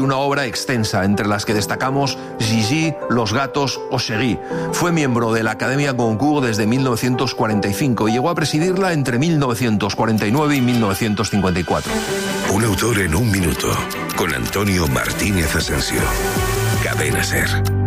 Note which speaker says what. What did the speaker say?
Speaker 1: Una obra extensa, entre las que destacamos Gigi, Los gatos o Chéri. Fue miembro de la Academia Goncourt desde 1945 y llegó a presidirla entre 1949 y 1954.
Speaker 2: Un autor en un minuto, con Antonio Martínez Asensio. Cadena SER.